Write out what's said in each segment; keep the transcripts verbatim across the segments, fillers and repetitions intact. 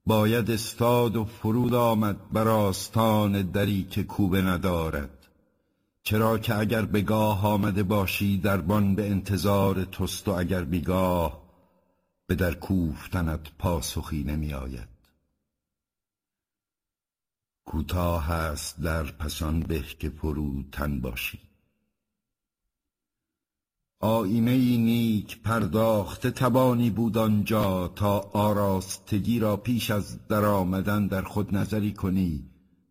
باید استاد و فرود آمد بر آستان دری که کوبه ندارد. چرا که اگر به گاه آمده باشی دربان به انتظار توست و اگر بیگاه به در کوفتنت پاسخی نمی آید. کوتاه است در پسان به که فروتن باشی. آیینه‌ای نیک پرداخته توانی بود آنجا تا آراستگی را پیش از در آمدن در خود نظری کنی،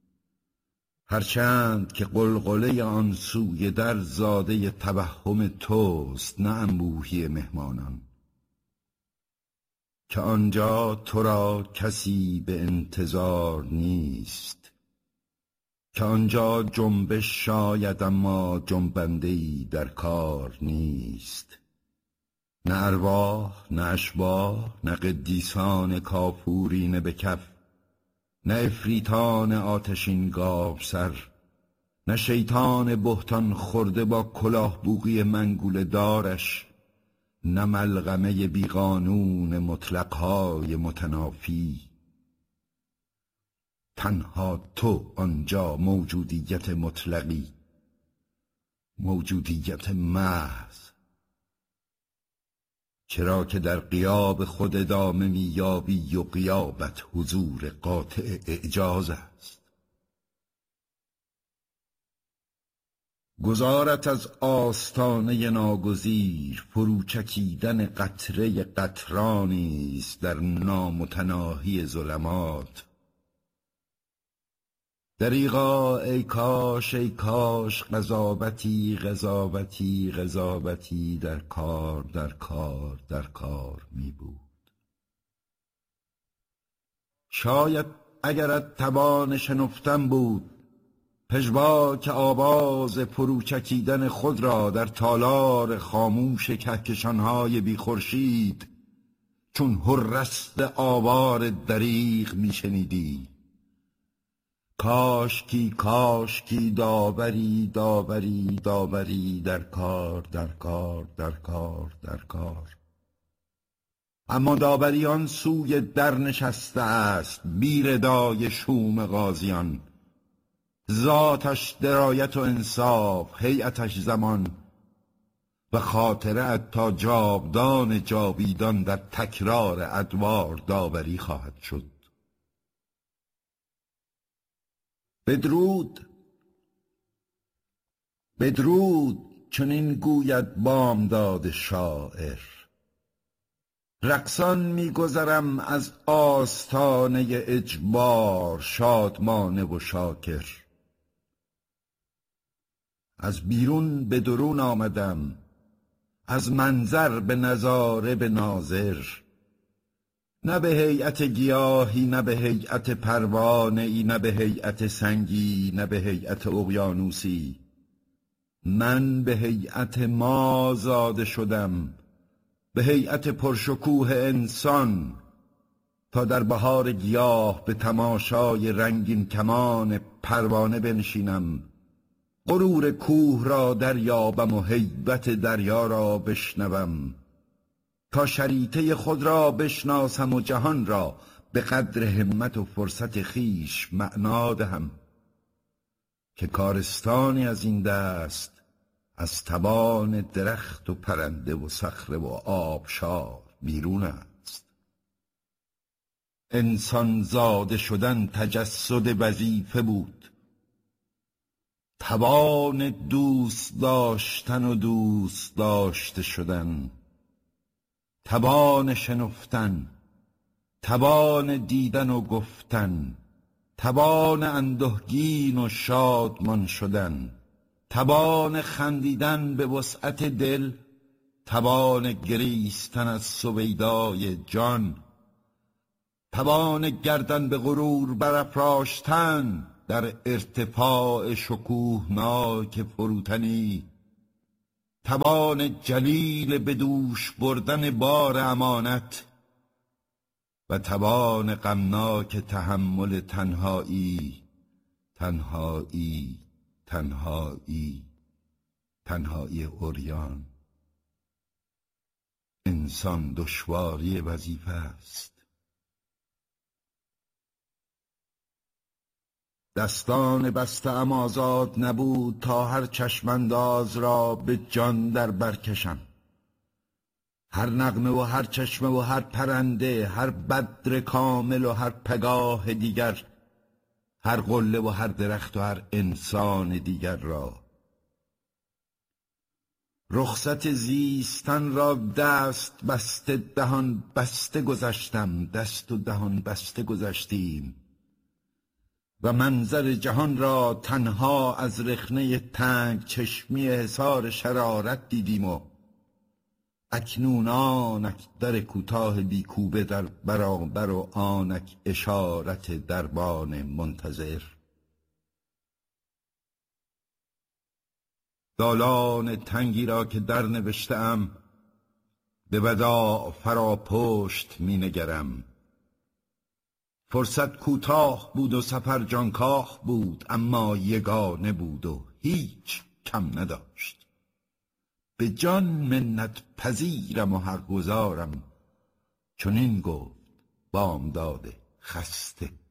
هرچند که قلقله آن سوی در زاده توهم توست نه انبوهی مهمانان، که آنجا تو را کسی به انتظار نیست، که آنجا جنبش شاید اما جنبنده‌ای در کار نیست. نه ارواح نه اشباح نه قدیسان کافورینه به کف، نه افریتان آتشین گاو سر، نه شیطان بهتان خورده با کلاه بوقی منگول دارش، نه ملغمه بیقانون مطلقهای متنافی. تنها تو آنجا موجودیت مطلقی، موجودیت محض. چرا که در غیاب خود ادامه می‌یابی و غیابت حضور قاطع اعجاز است. گذارت از آستانه ناگزیر فروچکیدن قطره قطرانی است در نامتناهی ظلمات. دریغا ای کاش ای کاش قضاوتی قضاوتی قضاوتی در کار در کار در کار می بود. شاید اگرت توان شنفتن بود پژواک آواز فروچکیدن خود را در تالار خاموش کهکشان‌های بی خورشید چون هررست آوار دریغ می شنیدی. کاشکی کاشکی داوری داوری داوری در کار در کار در کار در کار. اما داوری آن سوی در نشسته است بی ردای شوم غازیان، ذاتش درایت و انصاف، هیئتش زمان و خاطره‌ات تا جاودان جاویدان در تکرار ادوار داوری خواهد شد. بدرود بدرود چنین گوید بامداد شاعر. رقصان می‌گذرم از آستانه اجبار شادمانه و شاکر. از بیرون به درون آمدم، از منظر به نظاره به ناظر. نه به هیئت گیاهی نه به هیئت پروانه‌ای نه به هیئت سنگی نه به هیئت اقیانوسی. من به هیئت ما زاده شدم، به هیئت پرشکوه انسان، تا در بهار گیاه به تماشای رنگین کمان پروانه بنشینم، غرور کوه را دریابم و هیبت دریا را بشنوم، تا شریطه خود را بشناسم و جهان را به قدر همت و فرصت خیش معنا دهم، که کارستانی از این دست از توان درخت و پرنده و صخره و آبشار بیرون است. انسان زاده شدن تجسد وظیفه بود، توان دوست داشتن و دوست داشته شدن، توان شنفتن، توان دیدن و گفتن، توان اندوهگین و شادمان شدن، توان خندیدن به وسعت دل، توان گریستن از سویدای جان، توان گردن به غرور برافراشتن در ارتفاع شکوهناک فروتنی، توان جلیل به دوش بردن بار امانت و توان غمناک تحمل تنهایی تنهایی تنهایی تنهایی عریان. انسان دشواری وظیفه است. دستان بسته ام آزاد نبود، تا هر چشمانداز را به جان در برکشم. هر نغمه و هر چشمه و هر پرنده، هر بدر کامل و هر پگاه دیگر، هر قله و هر درخت و هر انسان دیگر را. رخصت زیستن را دست بسته دهان بسته گذشتم، دست و دهان بسته گذشتیم و منظر جهان را تنها از رخنه تنگ چشمی حصار شرارت دیدیم و اکنون آنک در کوتاه بیکوبه در برابر و آنک اشارت دربان منتظر. دالان تنگی را که در نوشتم، به وداع فرا پشت می نگرم. فرصت کوتاه بود و سفر جانکاه بود، اما یگانه بود و هیچ کم نداشت. به جان منت پذیرم و حق گزارم، چنین گفت بامداد خسته.